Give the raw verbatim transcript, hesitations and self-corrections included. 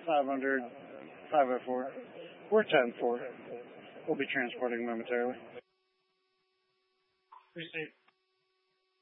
five hundred, five oh four. We're ten four. We'll be transporting momentarily. Appreciate